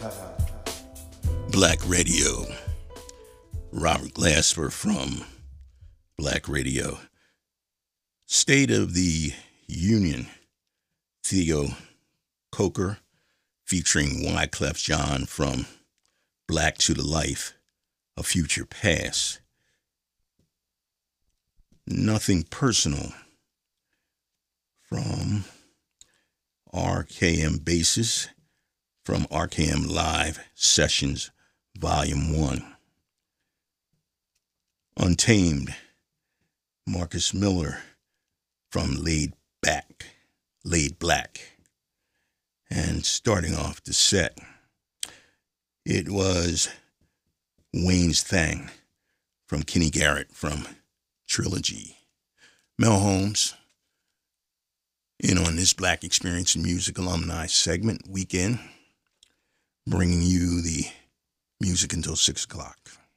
Black Radio. Robert Glasper from Black Radio. State of the Union. Theo Coker featuring Wyclef Jean from Black to the Life, A Future Past. Nothing Personal from RKM Basis from RKM Live Sessions Volume 1. Untamed, Marcus Miller from Laid Black. And starting off the set, it was Wayne's Thang from Kenny Garrett from Trilogy. Mel Holmes in on this Black Experience in Music alumni segment weekend, bringing you the music until 6 o'clock.